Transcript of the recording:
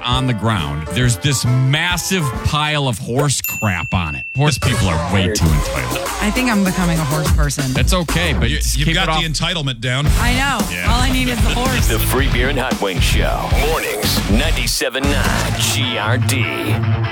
on the ground. There's this massive pile of horse crap on it. Horse people are way too entitled. I think I'm becoming a horse person. That's okay, but You've keep got it off. the entitlement down. I know. Yeah. All I need is the horse. The Free Beer and Hot Wings Show. Mornings, 97.9 GRD.